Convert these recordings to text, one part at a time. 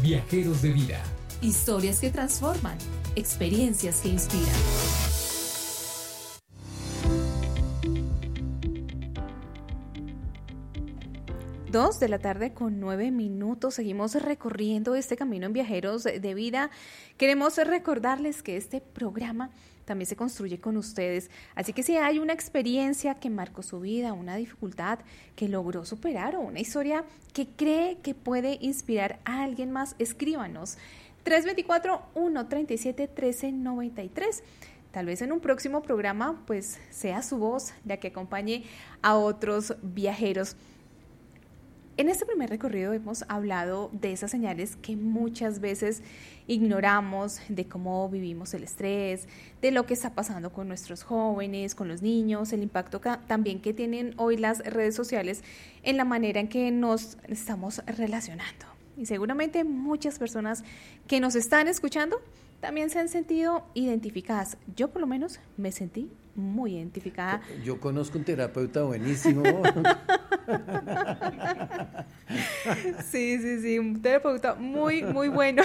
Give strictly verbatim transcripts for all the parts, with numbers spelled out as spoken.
Viajeros de Vida. Historias que transforman, experiencias que inspiran. Dos de la tarde con nueve minutos. Seguimos recorriendo este camino en Viajeros de Vida. Queremos recordarles que este programa también se construye con ustedes. Así que si hay una experiencia que marcó su vida, una dificultad que logró superar o una historia que cree que puede inspirar a alguien más, escríbanos. tres dos cuatro, uno tres siete, uno tres nueve tres. Tal vez en un próximo programa pues sea su voz la que acompañe a otros viajeros. En este primer recorrido hemos hablado de esas señales que muchas veces ignoramos, de cómo vivimos el estrés, de lo que está pasando con nuestros jóvenes, con los niños, el impacto ca- también que tienen hoy las redes sociales en la manera en que nos estamos relacionando. Y seguramente muchas personas que nos están escuchando también se han sentido identificadas. Yo por lo menos me sentí muy identificada. Yo conozco un terapeuta buenísimo. Sí, sí, sí, un terapeuta muy, muy bueno.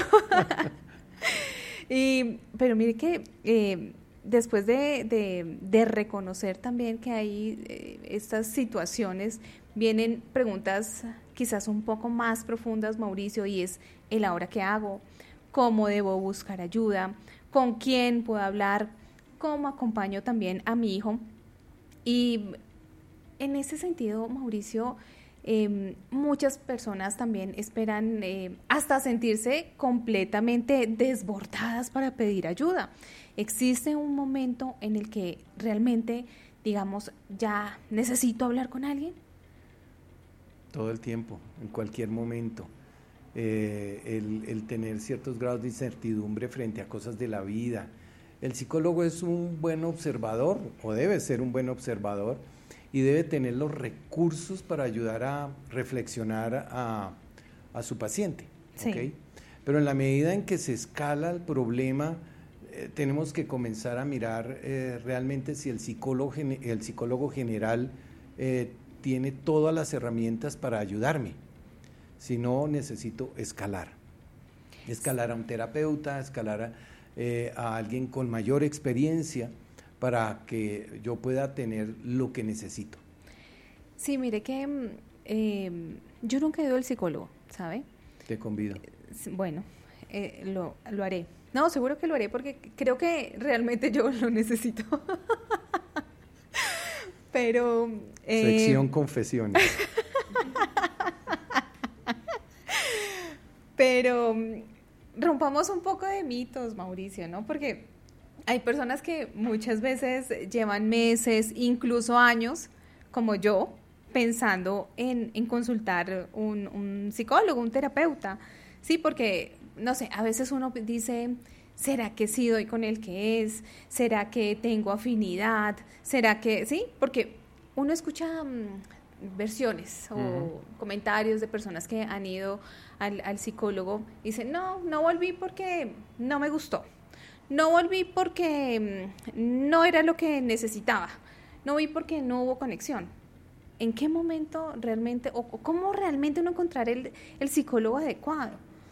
y, pero mire que eh, después de, de, de reconocer también que hay eh, estas situaciones, vienen preguntas quizás un poco más profundas, Mauricio, y es el ahora qué hago, cómo debo buscar ayuda, con quién puedo hablar, cómo acompaño también a mi hijo. Y en ese sentido, Mauricio, eh, muchas personas también esperan eh, hasta sentirse completamente desbordadas para pedir ayuda. ¿Existe un momento en el que realmente, digamos, ya necesito hablar con alguien? Todo el tiempo, en cualquier momento. Eh, el, el tener ciertos grados de incertidumbre frente a cosas de la vida. El psicólogo es un buen observador, o debe ser un buen observador, y debe tener los recursos para ayudar a reflexionar a, a su paciente. Sí. ¿Okay? Pero en la medida en que se escala el problema, eh, tenemos que comenzar a mirar eh, realmente si el psicólogo, el psicólogo general eh, tiene todas las herramientas para ayudarme. Si no, necesito escalar. Escalar a un terapeuta, escalar a, eh, a alguien con mayor experiencia para que yo pueda tener lo que necesito. Sí, mire que eh, yo nunca he ido al psicólogo, ¿sabe? Te convido. Bueno, eh, lo, lo haré. No, seguro que lo haré porque creo que realmente yo lo necesito. Pero... Eh, Sección confesiones. Pero rompamos un poco de mitos, Mauricio, ¿no? Porque hay personas que muchas veces llevan meses, incluso años, como yo, pensando en, en consultar un, un psicólogo, un terapeuta. Sí, porque, no sé, a veces uno dice, ¿será que sí doy con el que es? ¿Será que tengo afinidad? ¿Será que...? Sí, porque uno escucha um, versiones o uh-huh. comentarios de personas que han ido al, al psicólogo y dicen, no, no volví porque no me gustó. No volví porque no era lo que necesitaba. No volví porque no hubo conexión. ¿En qué momento realmente, o cómo realmente uno encontrar el, el psicólogo adecuado?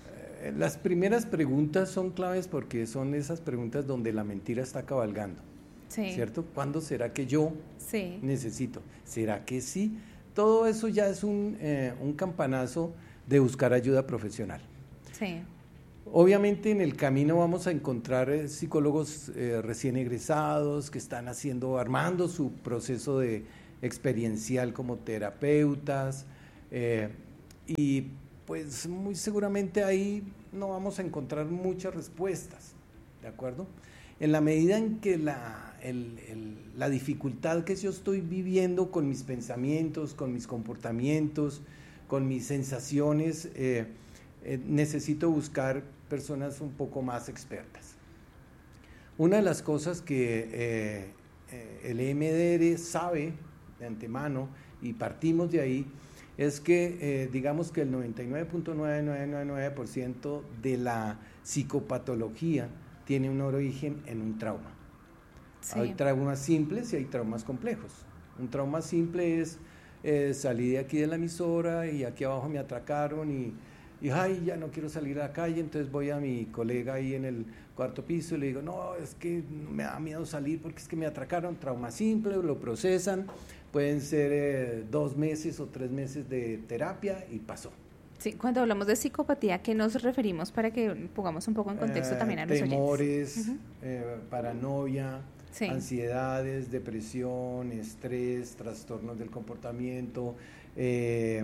Las primeras preguntas son claves porque son esas preguntas donde la mentira está cabalgando. Sí. ¿Cierto? ¿Cuándo será que yo sí. necesito? ¿Será que sí? Todo eso ya es un, eh, un campanazo de buscar ayuda profesional. Sí. Obviamente en el camino vamos a encontrar eh, psicólogos eh, recién egresados que están haciendo, armando su proceso de experiencial como terapeutas eh, y pues muy seguramente ahí no vamos a encontrar muchas respuestas, ¿de acuerdo? En la medida en que la, el, el, la dificultad que yo estoy viviendo con mis pensamientos, con mis comportamientos, con mis sensaciones, eh, eh, necesito buscar personas un poco más expertas. Una de las cosas que eh, eh, el E M D R sabe de antemano, y partimos de ahí, es que eh, digamos que el noventa y nueve punto nueve nueve nueve nueve por ciento de la psicopatología tiene un origen en un trauma. Sí. Hay traumas simples y hay traumas complejos. Un trauma simple es eh, salí de aquí de la emisora y aquí abajo me atracaron y y ay, ya no quiero salir a la calle, entonces voy a mi colega ahí en el cuarto piso y le digo, no, es que me da miedo salir porque es que me atracaron, trauma simple, lo procesan, pueden ser eh, dos meses o tres meses de terapia y pasó. Sí, cuando hablamos de psicopatía, ¿a qué nos referimos para que pongamos un poco en contexto eh, también a los temores, oyentes? eh, paranoia, sí. ansiedades, depresión, estrés, trastornos del comportamiento, eh,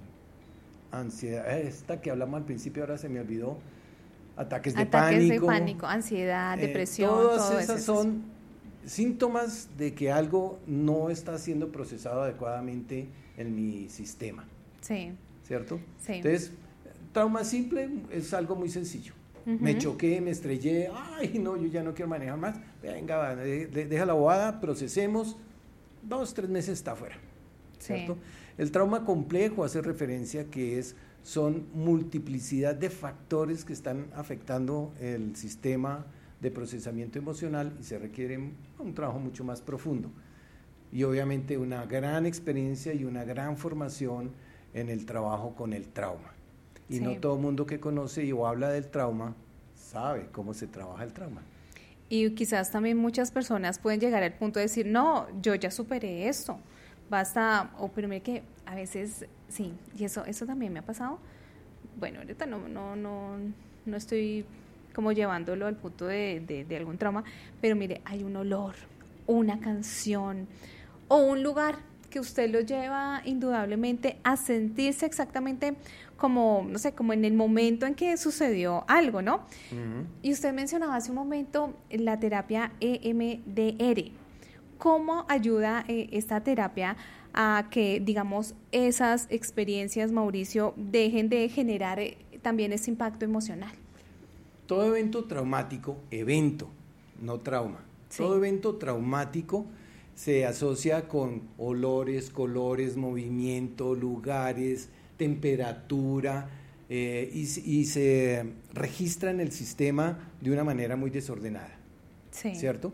ansiedad, esta que hablamos al principio ahora se me olvidó, ataques de ataques pánico. de pánico, ansiedad, depresión. Eh, todas todo esas eso. son síntomas de que algo no está siendo procesado adecuadamente en mi sistema. Sí. ¿Cierto? Sí. Entonces, trauma simple es algo muy sencillo. Uh-huh. Me choqué, me estrellé, ay, no, yo ya no quiero manejar más. Venga, va, de, de, deja la bobada, procesemos, dos, tres meses está afuera. ¿Cierto? Sí. El trauma complejo hace referencia que es, son multiplicidad de factores que están afectando el sistema de procesamiento emocional y se requiere un trabajo mucho más profundo. Y obviamente una gran experiencia y una gran formación en el trabajo con el trauma. Y sí. no todo el mundo que conoce o habla del trauma sabe cómo se trabaja el trauma. Y quizás también muchas personas pueden llegar al punto de decir, no, yo ya superé esto, basta, o pero mire que a veces, sí, y eso, eso también me ha pasado. Bueno, ahorita no, no, no, no estoy como llevándolo al punto de, de, de algún trauma, pero mire, hay un olor, una canción o un lugar que usted lo lleva indudablemente a sentirse exactamente como, no sé, como en el momento en que sucedió algo, ¿no? Uh-huh. Y usted mencionaba hace un momento la terapia E M D R. ¿Cómo ayuda eh, esta terapia a que, digamos, esas experiencias, Mauricio, dejen de generar eh, también ese impacto emocional? Todo evento traumático, evento, no trauma, sí. todo evento traumático se asocia con olores, colores, movimiento, lugares, temperatura, eh, y, y se registra en el sistema de una manera muy desordenada, sí. ¿cierto?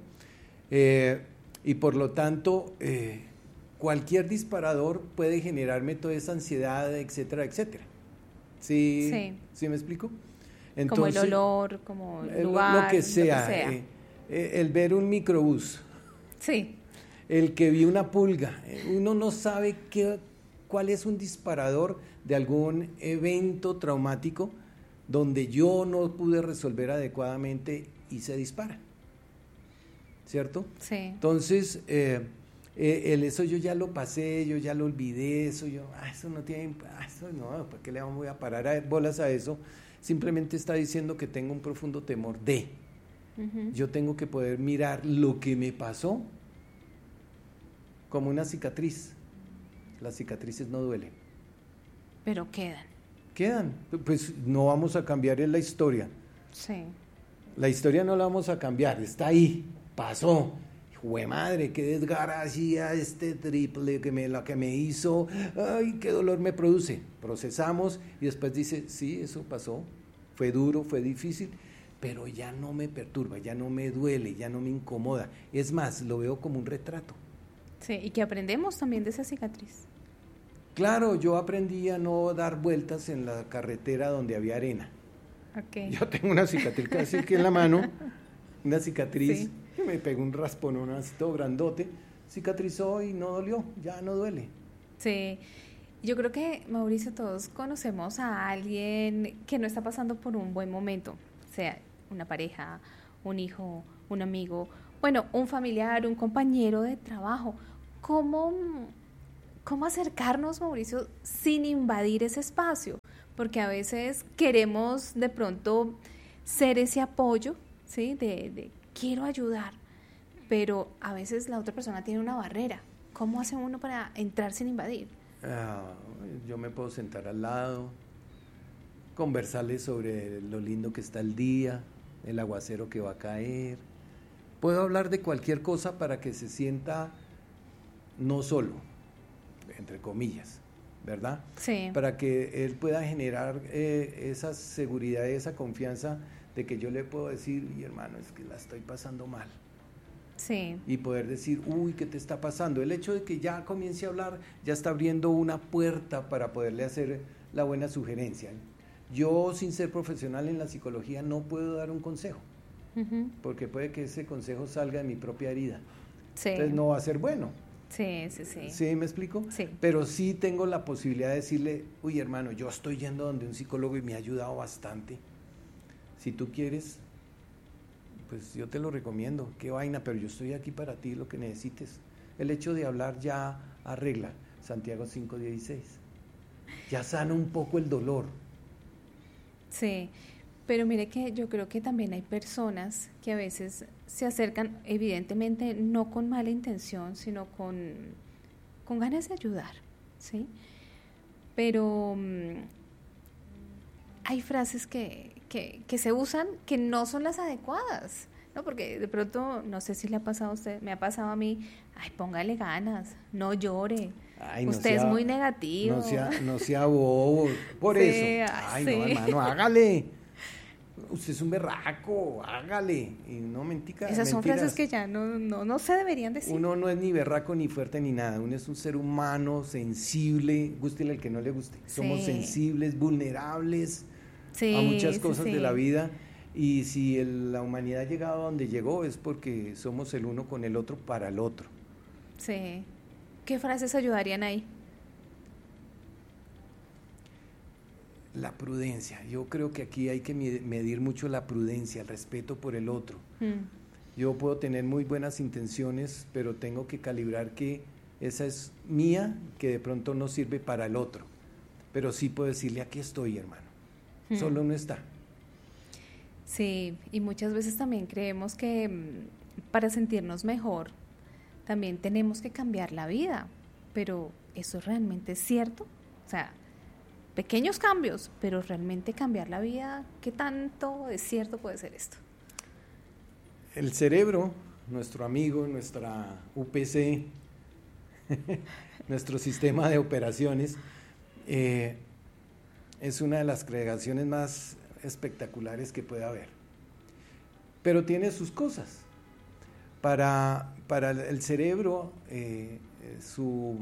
Eh, y por lo tanto, eh, cualquier disparador puede generarme toda esa ansiedad, etcétera, etcétera. ¿Sí, sí. ¿sí me explico? Entonces, como el olor, como el lugar, lo que sea, lo que sea. Eh, eh, el ver un microbús. Sí. El que vi una pulga, uno no sabe qué, cuál es un disparador de algún evento traumático donde yo no pude resolver adecuadamente y se dispara, ¿cierto? Sí. Entonces, eh, eh, el, eso yo ya lo pasé, yo ya lo olvidé, eso yo, ah, eso no tiene, ah, eso no, ¿para qué le voy a parar a bolas a eso? Simplemente está diciendo que tengo un profundo temor de, uh-huh. yo tengo que poder mirar lo que me pasó como una cicatriz. Las cicatrices no duelen. Pero quedan. Quedan. Pues no vamos a cambiar en la historia. Sí. La historia no la vamos a cambiar, está ahí, pasó. Jue madre, qué desgracia este triple que me, la que me hizo, ay, qué dolor me produce. Procesamos y después dice, sí, eso pasó, fue duro, fue difícil, pero ya no me perturba, ya no me duele, ya no me incomoda. Es más, lo veo como un retrato. Sí, y que aprendemos también de esa cicatriz. Claro, yo aprendí a no dar vueltas en la carretera donde había arena. Okay. Yo tengo una cicatriz casi aquí en la mano, una cicatriz, sí. que me pegó un raspón así todo grandote, cicatrizó y no dolió, ya no duele. Sí, yo creo que, Mauricio, todos conocemos a alguien que no está pasando por un buen momento, sea una pareja, un hijo, un amigo, bueno, un familiar, un compañero de trabajo. ¿Cómo, cómo acercarnos, Mauricio, sin invadir ese espacio? Porque a veces queremos de pronto ser ese apoyo, ¿sí? De, de quiero ayudar, pero a veces la otra persona tiene una barrera. ¿Cómo hace uno para entrar sin invadir? Ah, yo me puedo sentar al lado, conversarle sobre lo lindo que está el día, el aguacero que va a caer. Puedo hablar de cualquier cosa para que se sienta no solo, entre comillas, ¿verdad? Sí. Para que él pueda generar eh, esa seguridad, esa confianza de que yo le puedo decir, mi hermano, es que la estoy pasando mal. Sí. Y poder decir, uy, ¿qué te está pasando? El hecho de que ya comience a hablar, ya está abriendo una puerta para poderle hacer la buena sugerencia. Yo, sin ser profesional en la psicología, no puedo dar un consejo, Uh-huh. porque puede que ese consejo salga de mi propia herida. Sí. Entonces no va a ser bueno. Sí, sí, sí. ¿Sí me explico? Sí. Pero sí tengo la posibilidad de decirle, uy, hermano, yo estoy yendo donde un psicólogo y me ha ayudado bastante. Si tú quieres, pues yo te lo recomiendo. Qué vaina, pero yo estoy aquí para ti, lo que necesites. El hecho de hablar ya arregla. Santiago cinco dieciséis. Ya sana un poco el dolor. Sí, pero mire que yo creo que también hay personas que a veces se acercan, evidentemente no con mala intención, sino con, con ganas de ayudar, ¿sí? Pero um, hay frases que, que, que se usan que no son las adecuadas, ¿no? Porque de pronto, no sé si le ha pasado a usted, me ha pasado a mí, ay, póngale ganas, no llore. Ay, no usted sea, es muy negativo. No sea, no sea bobo, por Sí, eso. Ay, sí. no, hermano, hágale. Usted es un berraco, hágale. Y no mentica, Esas son mentiras. frases que ya no, no, no se deberían decir. Uno no es ni berraco, ni fuerte, ni nada. Uno es un ser humano, sensible, gústele al que no le guste. Somos Sí. sensibles, vulnerables Sí, a muchas sí, cosas sí. de la vida. Y si el- la humanidad ha llegado a donde llegó es porque somos el uno con el otro para el otro. Sí. ¿Qué frases ayudarían ahí? La prudencia. Yo creo que aquí hay que mi- medir mucho la prudencia, el respeto por el otro. Mm. Yo puedo tener muy buenas intenciones, pero tengo que calibrar que esa es mía, que de pronto no sirve para el otro. Pero sí puedo decirle, aquí estoy, hermano. Mm. Solo no está. Sí, y muchas veces también creemos que mm, para sentirnos mejor también tenemos que cambiar la vida, pero ¿eso realmente es cierto? O sea, pequeños cambios, pero realmente cambiar la vida, ¿qué tanto es cierto puede ser esto? El cerebro, nuestro amigo, nuestra U P C, nuestro sistema de operaciones, eh, es una de las creaciones más espectaculares que puede haber. Pero tiene sus cosas. Para, para el cerebro, eh, su,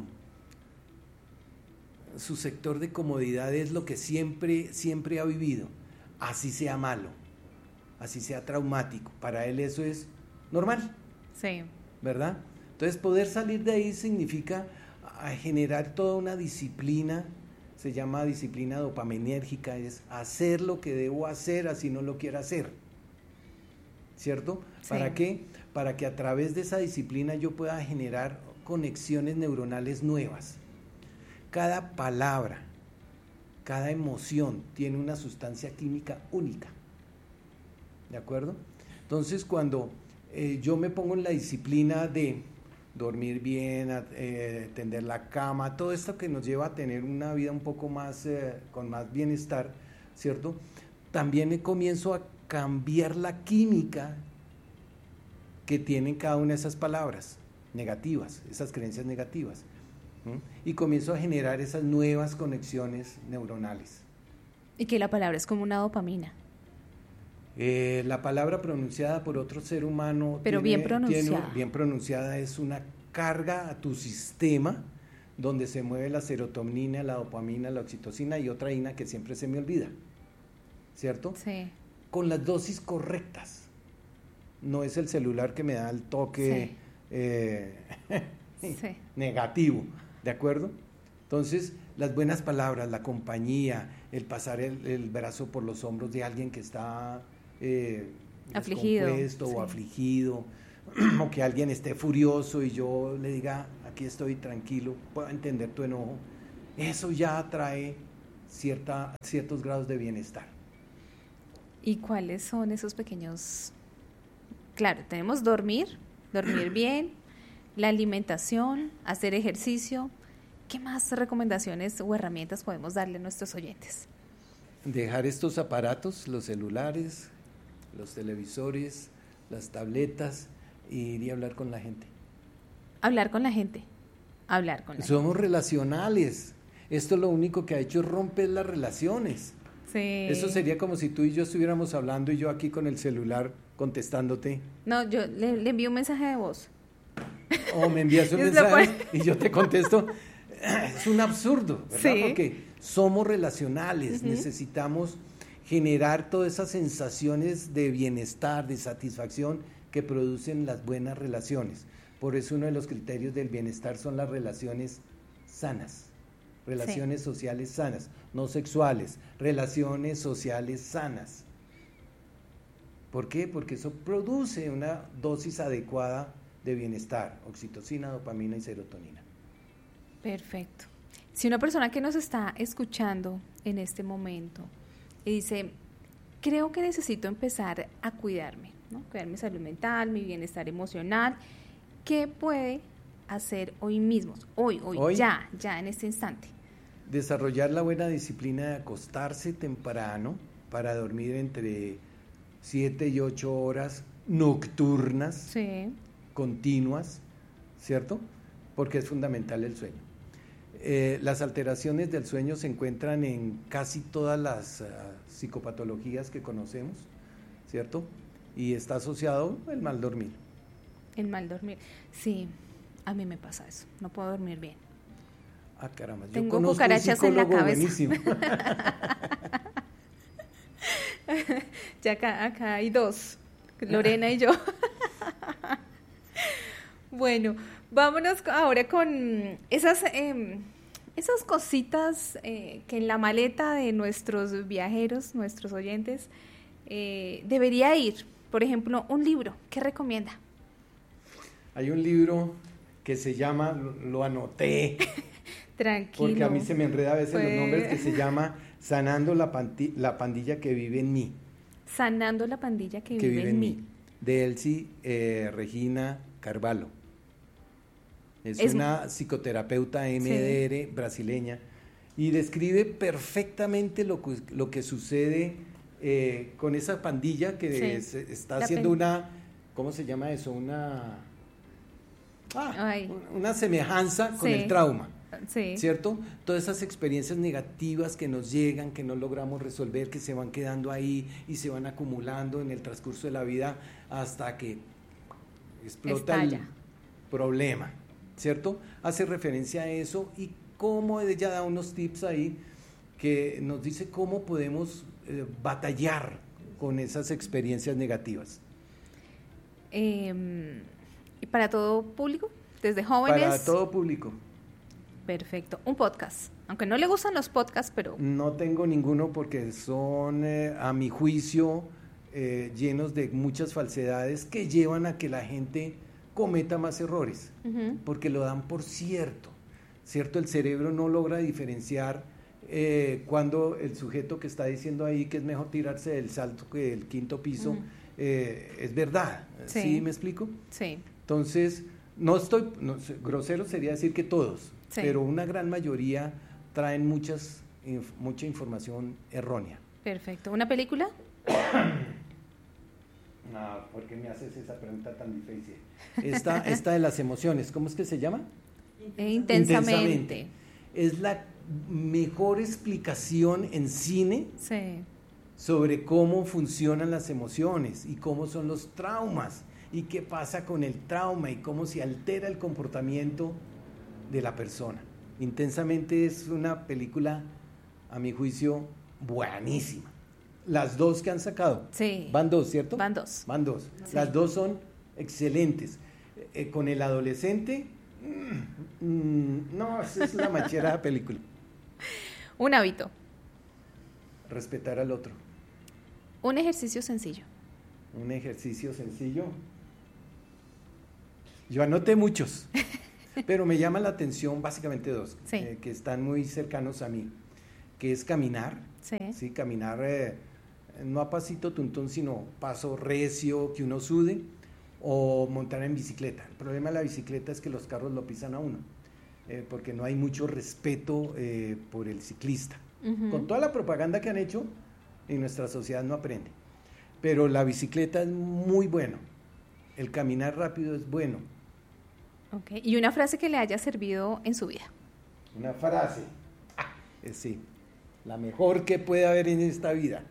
su sector de comodidad es lo que siempre, siempre ha vivido, así sea malo, así sea traumático. Para él eso es normal, Sí. ¿verdad? Entonces poder salir de ahí significa a generar toda una disciplina, se llama disciplina dopaminérgica, es hacer lo que debo hacer así no lo quiera hacer, ¿cierto? Sí. ¿Para qué? Para que a través de esa disciplina yo pueda generar conexiones neuronales nuevas. Cada palabra, cada emoción tiene una sustancia química única, ¿de acuerdo? Entonces cuando eh, yo me pongo en la disciplina de dormir bien, a, eh, tender la cama, todo esto que nos lleva a tener una vida un poco más, eh, con más bienestar, ¿cierto? También comienzo a cambiar la química que tienen cada una de esas palabras negativas, esas creencias negativas, ¿m? Y comienzo a generar esas nuevas conexiones neuronales. Y que la palabra es como una dopamina. Eh, la palabra pronunciada por otro ser humano, Pero tiene, bien pronunciada. tiene- bien pronunciada es una carga a tu sistema donde se mueve la serotonina, la dopamina, la oxitocina y otra ina que siempre se me olvida, ¿cierto? Sí. Con las dosis correctas. No es el celular que me da el toque Sí. eh, Sí. negativo, ¿de acuerdo? Entonces, las buenas palabras, la compañía, el pasar el, el brazo por los hombros de alguien que está eh, Afligido, descompuesto sí. o afligido, o que alguien esté furioso y yo le diga, aquí estoy tranquilo, puedo entender tu enojo, eso ya trae cierta, ciertos grados de bienestar. ¿Y cuáles son esos pequeños? Claro, tenemos dormir, dormir bien, la alimentación, hacer ejercicio. ¿Qué más recomendaciones o herramientas podemos darle a nuestros oyentes? Dejar estos aparatos, los celulares, los televisores, las tabletas, e ir y hablar con la gente. Hablar con la gente. Hablar con la Somos relacionales. Esto lo único que ha hecho es romper las relaciones. gente. Sí. Eso sería como si tú y yo estuviéramos hablando y yo aquí con el celular contestándote. No, yo le, le envío un mensaje de voz. O me envías un Y usted mensaje y yo te contesto. es un absurdo, ¿verdad? Sí. Porque somos relacionales, Uh-huh. necesitamos generar todas esas sensaciones de bienestar, de satisfacción que producen las buenas relaciones. Por eso uno de los criterios del bienestar son las relaciones sanas, relaciones sí. sociales sanas, no sexuales, relaciones sociales sanas. ¿Por qué? Porque eso produce una dosis adecuada de bienestar, oxitocina, dopamina y serotonina. Perfecto. Si una persona que nos está escuchando en este momento y dice, creo que necesito empezar a cuidarme, ¿no? Cuidar mi salud mental, mi bienestar emocional, ¿qué puede hacer hoy mismo? Hoy, hoy, hoy, ya, ya en este instante. Desarrollar la buena disciplina de acostarse temprano para dormir entre siete y ocho horas nocturnas, sí. continuas, ¿cierto? Porque es fundamental el sueño. Eh, las alteraciones del sueño se encuentran en casi todas las uh, psicopatologías que conocemos, ¿cierto? Y está asociado el mal dormir. El mal dormir, sí, a mí me pasa eso, no puedo dormir bien. Ah, caramba, yo Tengo conozco cucarachas un en la psicólogo cabeza. buenísimo. Ya acá, acá hay dos, Lorena y yo. Bueno, vámonos ahora con esas, eh, esas cositas eh, que en la maleta de nuestros viajeros, nuestros oyentes, eh, debería ir. Por ejemplo, un libro, ¿qué recomienda? Hay un libro que se llama, lo, lo anoté, tranquilo. Porque a mí se me enreda a veces pues... los nombres, que se llama Sanando la, panti, la pandilla que vive en mí. Sanando la pandilla que, que vive, vive en, en mí. mí. De Elsie eh, Regina Carvalho. Es, es una psicoterapeuta M D R sí. brasileña y describe perfectamente lo que, lo que sucede eh, con esa pandilla que sí. es, está la haciendo una, ¿cómo se llama eso? Una, ah, una semejanza con sí. el trauma. Sí. ¿Cierto? Todas esas experiencias negativas que nos llegan, que no logramos resolver, que se van quedando ahí y se van acumulando en el transcurso de la vida hasta que explota Estalla. el problema, ¿cierto? Hace referencia a eso y cómo ella da unos tips ahí que nos dice cómo podemos eh, batallar con esas experiencias negativas. Eh, ¿Y para todo público? ¿Desde jóvenes? Para todo público. Perfecto. Un podcast. Aunque no le gustan los podcasts, pero... No tengo ninguno porque son, eh, a mi juicio, eh, llenos de muchas falsedades que llevan a que la gente cometa más errores, uh-huh. porque lo dan por cierto. ¿Cierto? El cerebro no logra diferenciar eh, cuando el sujeto que está diciendo ahí que es mejor tirarse del salto que del quinto piso, uh-huh. eh, es verdad. Sí. ¿Sí me explico? Sí. Entonces, no estoy, no, grosero sería decir que todos, sí. pero una gran mayoría traen muchas, inf, mucha información errónea. Perfecto. ¿Una película? No, ¿por qué me haces esa pregunta tan difícil? Esta, esta de las emociones, ¿cómo es que se llama? Intensamente. Intensamente. Es la mejor explicación en cine sí. sobre cómo funcionan las emociones y cómo son los traumas y qué pasa con el trauma y cómo se altera el comportamiento de la persona. Intensamente es una película, a mi juicio, buenísima. Las dos que han sacado. Sí. Van dos, ¿cierto? Van dos. Van dos. Sí. Las dos son excelentes. Eh, con el adolescente, mmm, mmm, no, esa es la machera de la película. Un hábito. Respetar al otro. Un ejercicio sencillo. Un ejercicio sencillo. Yo anoté muchos, pero me llama la atención básicamente dos, sí. eh, que están muy cercanos a mí, que es caminar, sí, ¿sí? Caminar eh, no a pasito tuntún, sino paso recio, que uno sude, o montar en bicicleta. El problema de la bicicleta es que los carros lo pisan a uno, eh, porque no hay mucho respeto eh, por el ciclista. Uh-huh. Con toda la propaganda que han hecho, en nuestra sociedad no aprende. Pero la bicicleta es muy bueno, el caminar rápido es bueno. Okay. ¿Y una frase que le haya servido en su vida? Una frase, ah, eh, sí, la mejor que puede haber en esta vida.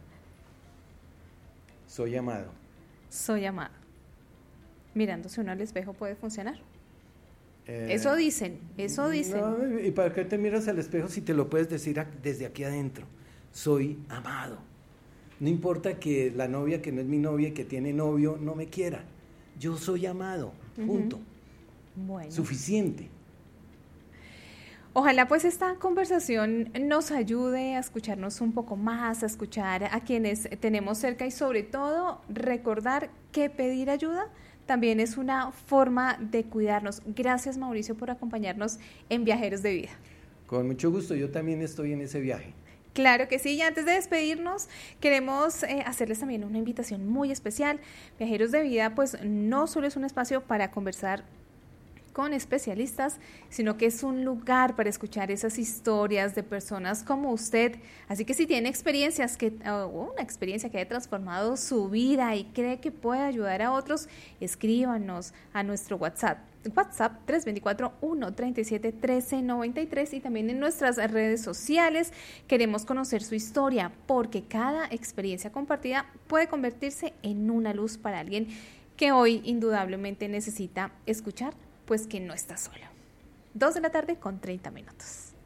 Soy amado. Soy amado. Mirándose uno al espejo puede funcionar. Eh, eso dicen, eso dicen. No, ¿y para qué te miras al espejo si te lo puedes decir desde aquí adentro? Soy amado. No importa que la novia que no es mi novia, que tiene novio, no me quiera. Yo soy amado, punto. Uh-huh. Bueno. Suficiente. Ojalá pues esta conversación nos ayude a escucharnos un poco más, a escuchar a quienes tenemos cerca y sobre todo recordar que pedir ayuda también es una forma de cuidarnos. Gracias, Mauricio, por acompañarnos en Viajeros de Vida. Con mucho gusto, yo también estoy en ese viaje. Claro que sí, y antes de despedirnos, queremos eh, hacerles también una invitación muy especial. Viajeros de Vida, pues no solo es un espacio para conversar con especialistas, sino que es un lugar para escuchar esas historias de personas como usted. Así que si tiene experiencias que, uh, una experiencia que haya transformado su vida y cree que puede ayudar a otros, escríbanos a nuestro WhatsApp. WhatsApp tres dos cuatro, uno tres siete, uno tres nueve tres y también en nuestras redes sociales. Queremos conocer su historia porque cada experiencia compartida puede convertirse en una luz para alguien que hoy indudablemente necesita escuchar, pues que no está solo. Dos de la tarde con treinta minutos.